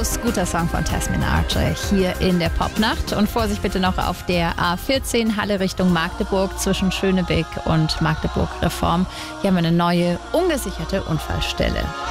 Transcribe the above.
Close, guter Song von Tasmin Archer hier in der Popnacht. Und Vorsicht bitte noch auf der A14 Halle Richtung Magdeburg zwischen Schönebeck und Magdeburg Reform. Hier haben wir eine neue ungesicherte Unfallstelle.